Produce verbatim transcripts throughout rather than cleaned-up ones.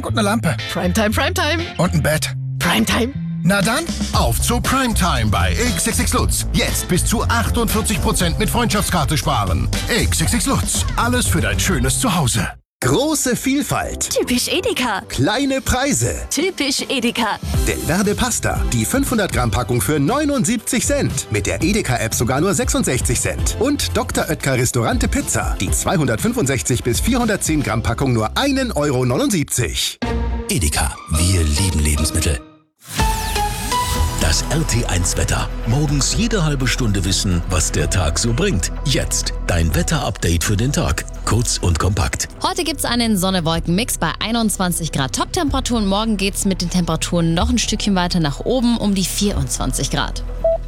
Kühlschrank und eine Lampe. Primetime, Primetime. Und ein Bett. Primetime. Na dann, Auf zu Primetime bei X X X Lutz. Jetzt bis zu achtundvierzig Prozent mit Freundschaftskarte sparen. X X X Lutz. Alles für dein schönes Zuhause. Große Vielfalt. Typisch Edeka. Kleine Preise. Typisch Edeka. Del Verde Pasta. Die fünfhundert Gramm Packung für neunundsiebzig Cent. Mit der Edeka-App sogar nur sechsundsechzig Cent. Und Doktor Oetker Restaurante Pizza. Die zweihundertfünfundsechzig bis vierhundertzehn Gramm Packung nur ein Euro neunundsiebzig. Edeka, wir lieben Lebensmittel. Das R T eins Wetter. Morgens jede halbe Stunde wissen, was der Tag so bringt. Jetzt dein Wetter-Update für den Tag. Kurz und kompakt. Heute gibt's einen Sonne-Wolken-Mix bei einundzwanzig Grad Top-Temperaturen. Morgen geht's mit den Temperaturen noch ein Stückchen weiter nach oben um die vierundzwanzig Grad.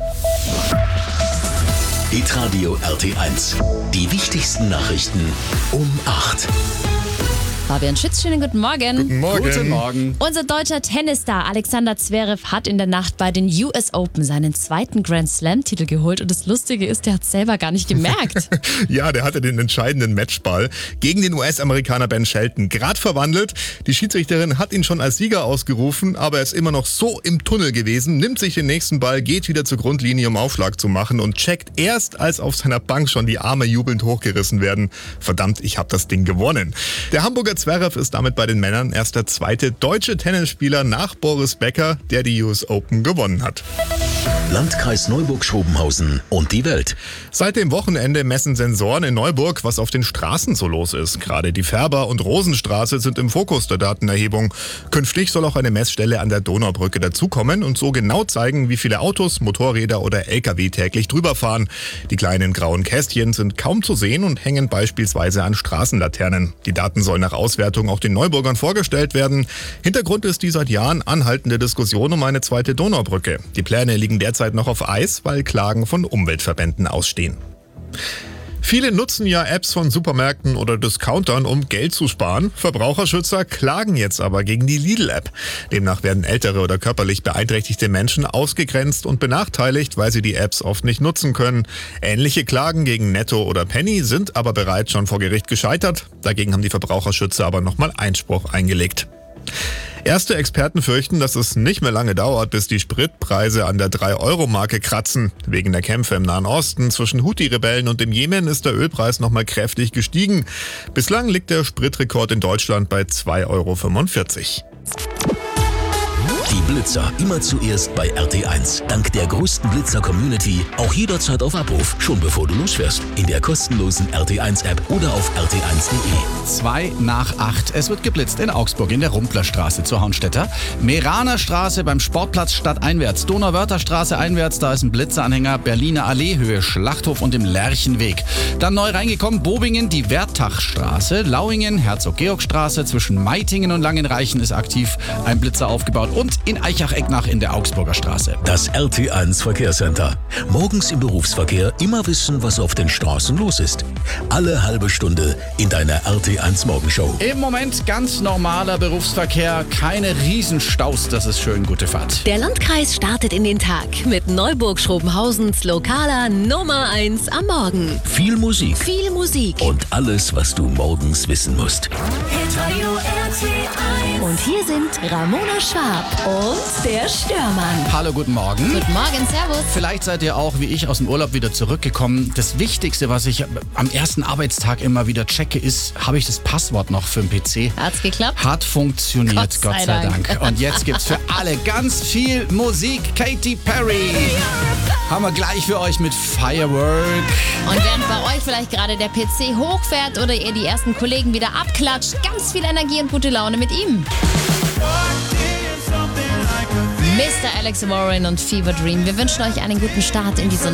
Hitradio R T eins. Die wichtigsten Nachrichten um acht. Fabian Schütz, schönen guten Morgen. Guten Morgen. Guten Morgen. Unser deutscher Tennisstar Alexander Zverev hat in der Nacht bei den U S Open seinen zweiten Grand Slam-Titel geholt. Und das Lustige ist, der hat es selber gar nicht gemerkt. Ja, der hatte den entscheidenden Matchball gegen den U S-Amerikaner Ben Shelton gerade verwandelt. Die Schiedsrichterin hat ihn schon als Sieger ausgerufen, aber er ist immer noch so im Tunnel gewesen, nimmt sich den nächsten Ball, geht wieder zur Grundlinie, um Aufschlag zu machen und checkt erst, als auf seiner Bank schon die Arme jubelnd hochgerissen werden. Verdammt, ich habe das Ding gewonnen. Der Hamburger Zverev ist damit bei den Männern erst der zweite deutsche Tennisspieler nach Boris Becker, der die U S Open gewonnen hat. Landkreis Neuburg-Schrobenhausen und die Welt. Seit dem Wochenende messen Sensoren in Neuburg, was auf den Straßen so los ist. Gerade die Färber- und Rosenstraße sind im Fokus der Datenerhebung. Künftig soll auch eine Messstelle an der Donaubrücke dazukommen und so genau zeigen, wie viele Autos, Motorräder oder L K W täglich drüber fahren. Die kleinen grauen Kästchen sind kaum zu sehen und hängen beispielsweise an Straßenlaternen. Die Daten sollen nach Auswertung auch den Neuburgern vorgestellt werden. Hintergrund ist die seit Jahren anhaltende Diskussion um eine zweite Donaubrücke. Die Pläne liegen derzeit noch auf Eis, weil Klagen von Umweltverbänden ausstehen. Viele nutzen ja Apps von Supermärkten oder Discountern, um Geld zu sparen. Verbraucherschützer klagen jetzt aber gegen die Lidl-App. Demnach werden ältere oder körperlich beeinträchtigte Menschen ausgegrenzt und benachteiligt, weil sie die Apps oft nicht nutzen können. Ähnliche Klagen gegen Netto oder Penny sind aber bereits schon vor Gericht gescheitert. Dagegen haben die Verbraucherschützer aber nochmal Einspruch eingelegt. Erste Experten fürchten, dass es nicht mehr lange dauert, bis die Spritpreise an der drei Euro Marke kratzen. Wegen der Kämpfe im Nahen Osten zwischen Houthi-Rebellen und dem Jemen ist der Ölpreis nochmal kräftig gestiegen. Bislang liegt der Spritrekord in Deutschland bei zwei Euro fünfundvierzig. Die Blitzer immer zuerst bei R T eins. Dank der größten Blitzer-Community auch jederzeit auf Abruf, schon bevor du losfährst. In der kostenlosen R T eins App oder auf r t eins punkt de. Zwei nach acht. Es wird geblitzt in Augsburg in der Rumplerstraße zur Haunstätter. Meraner Straße beim Sportplatz stadteinwärts. Donauwörtherstraße einwärts, da ist ein Blitzeranhänger. Berliner Allee, Höhe Schlachthof und im Lerchenweg. Dann neu reingekommen, Bobingen, die Wertachstraße. Lauingen, Herzog-Georg-Straße. Zwischen Meitingen und Langenreichen ist aktiv ein Blitzer aufgebaut. Und in Eichach-Ecknach in der Augsburger Straße. Das R T eins Verkehrscenter. Morgens im Berufsverkehr immer wissen, was auf den Straßen los ist. Alle halbe Stunde in deiner R T eins Morgenshow. Im Moment ganz normaler Berufsverkehr, keine Riesenstaus, das ist schön, gute Fahrt. Der Landkreis startet in den Tag mit Neuburg-Schrobenhausens lokaler Nummer eins am Morgen. Viel Musik. Viel Musik. Und alles, was du morgens wissen musst. Hitradio R T eins. Und hier sind Ramona Schwab und der Störmann. Hallo, guten Morgen. Guten Morgen, servus. Vielleicht seid ihr auch, wie ich, aus dem Urlaub wieder zurückgekommen. Das Wichtigste, was ich am ersten Arbeitstag immer wieder checke, ist, habe ich das Passwort noch für den P C? Hat's geklappt? Hat funktioniert, Gott sei Gott sei Dank. Dank. Und jetzt gibt's für alle ganz viel Musik. Katy Perry haben wir gleich für euch mit Firework. Und während bei euch vielleicht gerade der P C hochfährt oder ihr die ersten Kollegen wieder abklatscht, ganz viel Energie und gute Laune mit ihm. Mister Alex Warren und Fever Dream. Wir wünschen euch einen guten Start in diese